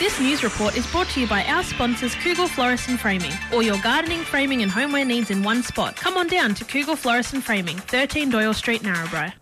This news report is brought to you by our sponsors Kugel Florist and Framing. All your gardening, framing and homeware needs in one spot. Come on down to Kugel Florist and Framing, 13 Doyle Street, Narrabri.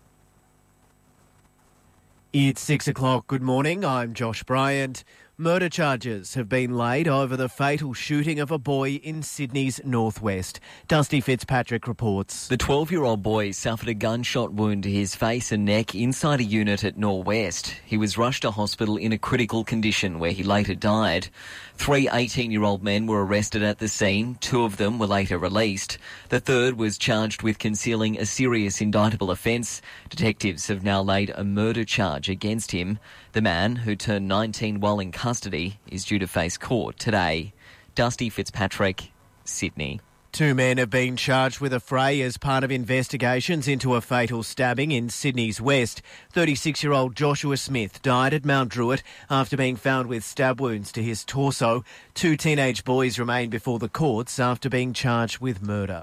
It's 6 o'clock. Good morning. I'm Josh Bryant. Murder charges have been laid over the fatal shooting of a boy in Sydney's northwest. Dusty Fitzpatrick reports. The 12-year-old boy suffered a gunshot wound to his face and neck inside a unit at Norwest. He was rushed to hospital in a critical condition where he later died. 3 18-year-old men were arrested at the scene. 2 of them were later released. The third was charged with concealing a serious indictable offence. Detectives have now laid a murder charge against him. The man, who turned 19 while in custody, is due to face court today. Dusty Fitzpatrick, Sydney. 2 men have been charged with a fray as part of investigations into a fatal stabbing in Sydney's west. 36-year-old Joshua Smith died at Mount Druitt after being found with stab wounds to his torso. 2 teenage boys remain before the courts after being charged with murder.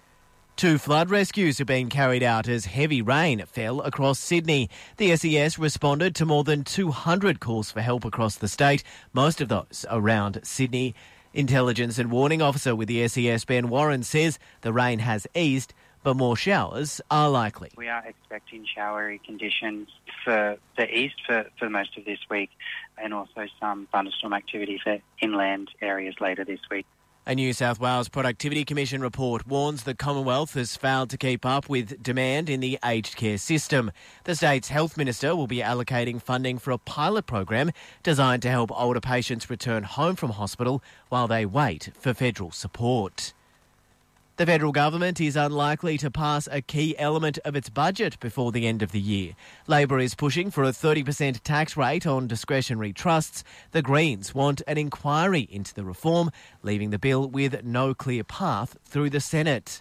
2 flood rescues are being carried out as heavy rain fell across Sydney. The SES responded to more than 200 calls for help across the state, most of those around Sydney. Intelligence and Warning Officer with the SES, Ben Warren, says the rain has eased, but more showers are likely. We are expecting showery conditions for the east for most of this week, and also some thunderstorm activity for inland areas later this week. A New South Wales Productivity Commission report warns the Commonwealth has failed to keep up with demand in the aged care system. The state's health minister will be allocating funding for a pilot program designed to help older patients return home from hospital while they wait for federal support. The federal government is unlikely to pass a key element of its budget before the end of the year. Labor is pushing for a 30% tax rate on discretionary trusts. The Greens want an inquiry into the reform, leaving the bill with no clear path through the Senate.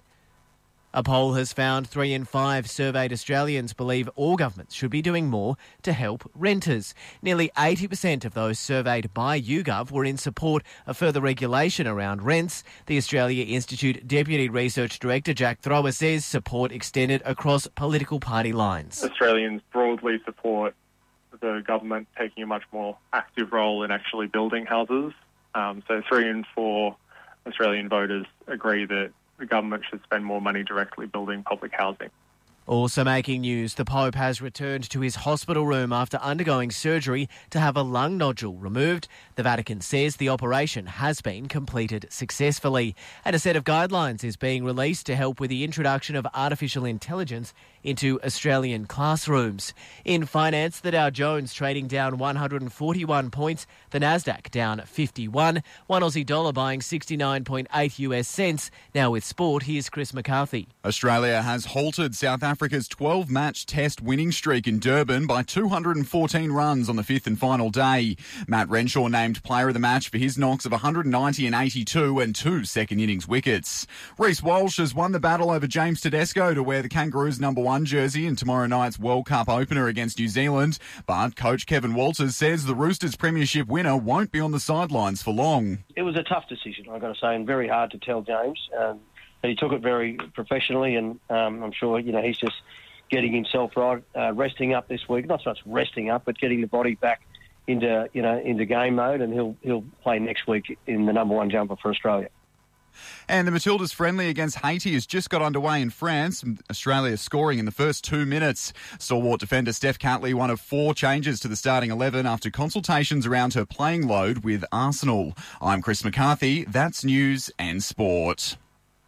A poll has found 3 in 5 surveyed Australians believe all governments should be doing more to help renters. Nearly 80% of those surveyed by YouGov were in support of further regulation around rents. The Australia Institute Deputy Research Director Jack Thrower says support extended across political party lines. Australians broadly support the government taking a much more active role in actually building houses. So 3 in 4 Australian voters agree that the government should spend more money directly building public housing. Also making news, the Pope has returned to his hospital room after undergoing surgery to have a lung nodule removed. The Vatican says the operation has been completed successfully. And a set of guidelines is being released to help with the introduction of artificial intelligence into Australian classrooms. In finance, the Dow Jones trading down 141 points, the Nasdaq down 51, one Aussie dollar buying 69.8 US cents. Now with sport, here's Chris McCarthy. Australia has halted South Africa's 12-match test winning streak in Durban by 214 runs on the 5th and final day. Matt Renshaw named player of the match for his knocks of 190 and 82 and 2 second-innings wickets. Reece Walsh has won the battle over James Tedesco to wear the Kangaroos' number 1 jersey in tomorrow night's World Cup opener against New Zealand. But coach Kevin Walters says the Roosters' premiership winner won't be on the sidelines for long. It was a tough decision, I've got to say, and very hard to tell James. He took it very professionally, and I'm sure he's just getting himself right, resting up this week. Not so much resting up, but getting the body back into game mode, and he'll play next week in the number 1 jumper for Australia. And the Matildas friendly against Haiti has just got underway in France. Australia scoring in the first 2 minutes. Stalwart defender Steph Catley, one of 4 changes to the starting 11 after consultations around her playing load with Arsenal. I'm Chris McCarthy. That's news and sport.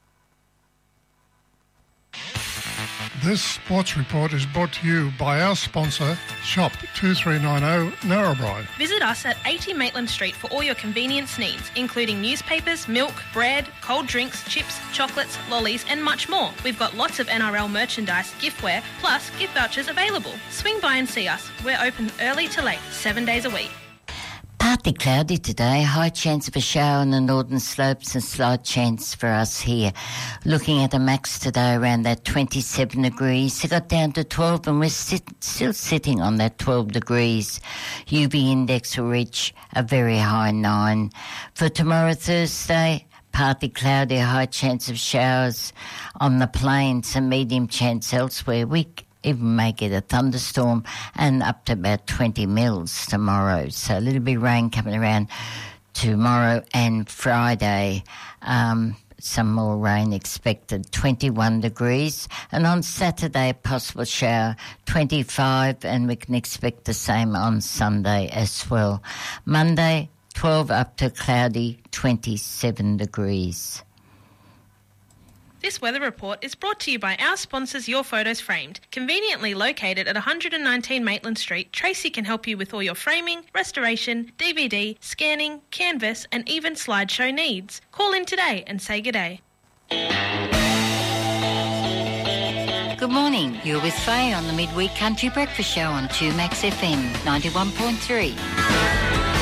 This sports report is brought to you by our sponsor, Shop 2390 Narrabri. Visit us at 80 Maitland Street for all your convenience needs, including newspapers, milk, bread, cold drinks, chips, chocolates, lollies and much more. We've got lots of NRL merchandise, giftware, plus gift vouchers available. Swing by and see us. We're open early to late, 7 days a week. Partly cloudy today, high chance of a shower on the northern slopes and slight chance for us here. Looking at the max today around that 27 degrees. It got down to 12 and we're still sitting on that 12 degrees. UV index will reach a very high 9. For tomorrow, Thursday, partly cloudy, high chance of showers on the plains and medium chance elsewhere. even may get a thunderstorm, and up to about 20 mils tomorrow. So a little bit of rain coming around tomorrow and Friday. Some more rain expected, 21 degrees. And on Saturday, a possible shower, 25, and we can expect the same on Sunday as well. Monday, 12 up to cloudy, 27 degrees. This weather report is brought to you by our sponsors, Your Photos Framed. Conveniently located at 119 Maitland Street, Tracy can help you with all your framing, restoration, DVD, scanning, canvas and even slideshow needs. Call in today and say good day. Good morning. You're with Faye on the Midweek Country Breakfast Show on 2Max FM 91.3.